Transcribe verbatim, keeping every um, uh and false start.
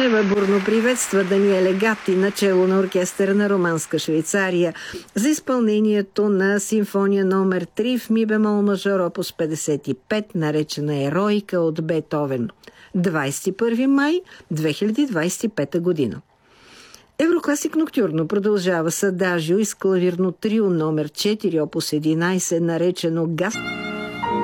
Цонева бурно приветства Даниеле Гатти, начело на оркестъра на Романска Швейцария, за изпълнението на симфония номер три в ми бемол мажор опус петдесет и пет, наречена Ероика от Бетовен. двадесет и първи май две хиляди двадесет и пета година. Еврокласик Ноктюрно продължава с адажио и с клавирно трио номер четири опус единадесет, наречено Газ.